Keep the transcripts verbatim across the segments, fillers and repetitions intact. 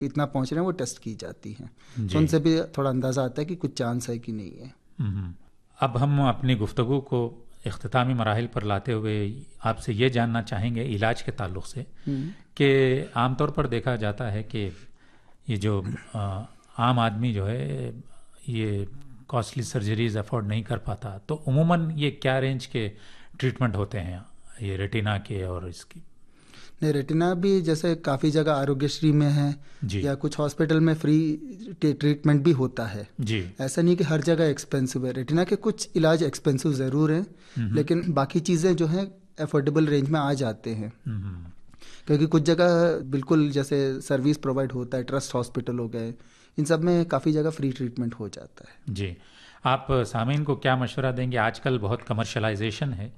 इतना पहुंच रहे हैं वो टेस्ट की जाती हैं, तो उनसे भी थोड़ा अंदाज़ा आता है कि कुछ चांस है कि नहीं है। अब हम अपनी गुफ्तगू को इख्तितामी मराहिल पर लाते हुए आपसे ये जानना चाहेंगे इलाज के ताल्लुक़ से कि आमतौर पर देखा जाता है कि ये जो आ, आम आदमी जो है ये कॉस्टली सर्जरीज अफोर्ड नहीं कर पाता, तो उमूमन ये क्या रेंज के ट्रीटमेंट होते हैं ये रेटिना के और इसकी? नहीं, रेटिना भी जैसे काफ़ी जगह आरोग्यश्री में है या कुछ हॉस्पिटल में फ्री ट्रीटमेंट भी होता है जी। ऐसा नहीं कि हर जगह एक्सपेंसिव है। रेटिना के कुछ इलाज एक्सपेंसिव ज़रूर हैं, लेकिन बाकी चीज़ें जो हैं अफोर्डेबल रेंज में आ जाते हैं, क्योंकि कुछ जगह बिल्कुल जैसे सर्विस प्रोवाइड होता है, ट्रस्ट हॉस्पिटल हो गए, इन सब में काफ़ी जगह फ्री ट्रीटमेंट हो जाता है। जी। आप सामीन को क्या मशवरा देंगे? आजकल बहुत कमर्शलाइजेशन है,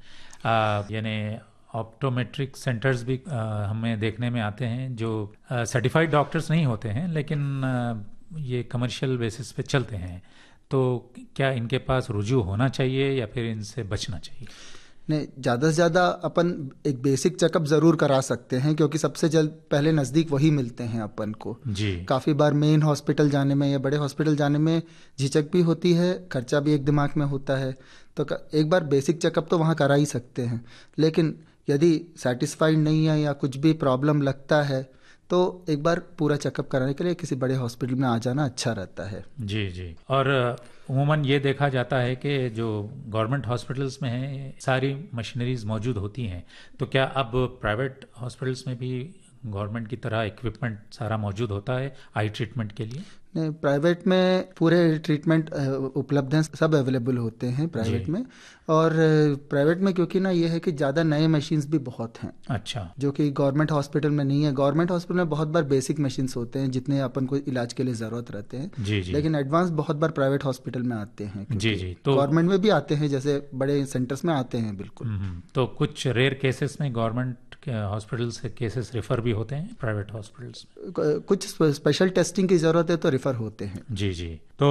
यानी ऑप्टोमेट्रिक सेंटर्स भी आ, हमें देखने में आते हैं जो सर्टिफाइड डॉक्टर्स नहीं होते हैं, लेकिन आ, ये कमर्शियल बेसिस पे चलते हैं, तो क्या इनके पास रुजू होना चाहिए या फिर इनसे बचना चाहिए? नहीं, ज़्यादा से ज़्यादा अपन एक बेसिक चेकअप ज़रूर करा सकते हैं, क्योंकि सबसे जल्द पहले नज़दीक वही मिलते हैं अपन को जी। काफ़ी बार मेन हॉस्पिटल जाने में या बड़े हॉस्पिटल जाने में झिझक भी होती है, खर्चा भी एक दिमाग में होता है, तो एक बार बेसिक चेकअप तो वहाँ करा ही सकते हैं। लेकिन यदि सेटिस्फाइड नहीं है या कुछ भी प्रॉब्लम लगता है तो एक बार पूरा चेकअप कराने के लिए किसी बड़े हॉस्पिटल में आ जाना अच्छा रहता है। जी जी। और उमूमन ये देखा जाता है कि जो गवर्नमेंट हॉस्पिटल्स में है सारी मशीनरीज मौजूद होती हैं, तो क्या अब प्राइवेट हॉस्पिटल्स में भी गवर्नमेंट की तरह इक्विपमेंट सारा मौजूद होता है आई ट्रीटमेंट के लिए? नहीं, प्राइवेट में पूरे ट्रीटमेंट उपलब्ध हैं, सब अवेलेबल होते हैं प्राइवेट में। और प्राइवेट में क्योंकि ना ये है कि ज़्यादा नए मशीन्स भी बहुत हैं, अच्छा, जो कि गवर्नमेंट हॉस्पिटल में नहीं है। गवर्नमेंट हॉस्पिटल में बहुत बार बेसिक मशीन्स होते हैं जितने अपन को इलाज के लिए ज़रूरत रहते हैं, जी जी। लेकिन एडवांस बहुत बार प्राइवेट हॉस्पिटल में आते हैं। जी जी। तो गवर्नमेंट में भी आते हैं, जैसे बड़े सेंटर्स में आते हैं बिल्कुल। तो कुछ रेयर केसेस में गवर्नमेंट हॉस्पिटल से केसेस रेफर भी होते हैं प्राइवेट हॉस्पिटल्स में? कुछ स्पेशल टेस्टिंग की ज़रूरत है तो रेफर होते हैं। जी जी। तो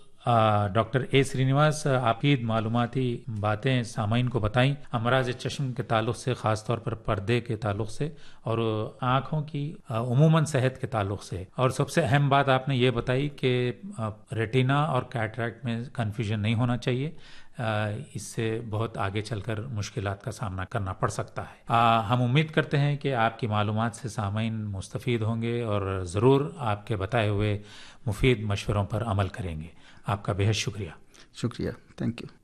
डॉक्टर ए श्रीनिवास, आपकी मालूमाती बातें सामाइन को बताई अमराज चश्म के ताल्लुक़ से, ख़ास तौर पर पर्दे के ताल्लुक़ से और आँखों की उमूमन सेहत के ताल्लुक़ से। और सबसे अहम बात आपने ये बताई कि रेटिना और कैटरैक्ट में कन्फ्यूजन नहीं होना चाहिए, इससे बहुत आगे चलकर मुश्किलात का सामना करना पड़ सकता है। आ, हम उम्मीद करते हैं कि आपकी मालूमात से सामाइन मुस्तफ़ीद होंगे और ज़रूर आपके बताए हुए मुफीद मशवरों पर अमल करेंगे। आपका बेहद शुक्रिया। शुक्रिया, थैंक यू।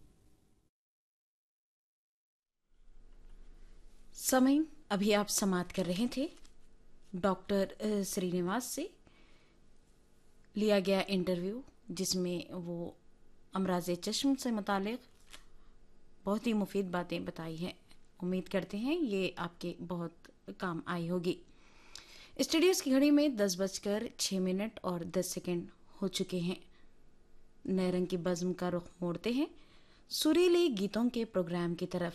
सामाइन, अभी आप समाअत कर रहे थे डॉक्टर श्रीनिवास से लिया गया इंटरव्यू, जिसमें वो अमराज़े चश्म से मुतालिक बहुत ही मुफीद बातें बताई हैं। उम्मीद करते हैं ये आपके बहुत काम आई होगी। स्टूडियोज़ की घड़ी में दस बजकर छः मिनट और दस सेकंड हो चुके हैं। नए रंग की बज़्म का रुख मोड़ते हैं सुरीले गीतों के प्रोग्राम की तरफ।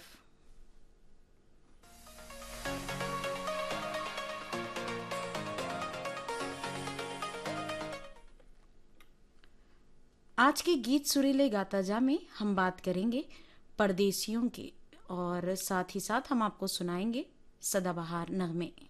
आज के गीत सुरीले गाता जा में हम बात करेंगे परदेसियों की, और साथ ही साथ हम आपको सुनाएंगे सदाबहार नगमे।